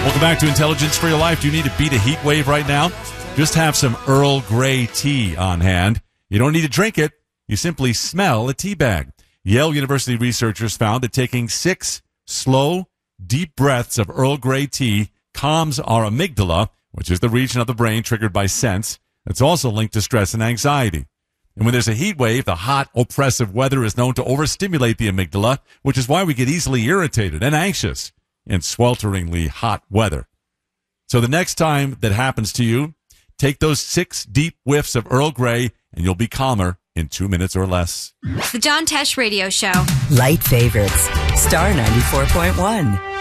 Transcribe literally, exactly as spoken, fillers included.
Welcome back to Intelligence for Your Life. Do you need to beat a heat wave right now? Just have some Earl Grey tea on hand. You don't need to drink it. You simply smell a tea bag. Yale University researchers found that taking six slow, deep breaths of Earl Grey tea calms our amygdala, which is the region of the brain triggered by scents. It's also linked to stress and anxiety. And when there's a heat wave, the hot, oppressive weather is known to overstimulate the amygdala, which is why we get easily irritated and anxious in swelteringly hot weather. So the next time that happens to you, take those six deep whiffs of Earl Grey and you'll be calmer in two minutes or less. The John Tesh Radio Show. Light favorites. Star ninety-four point one.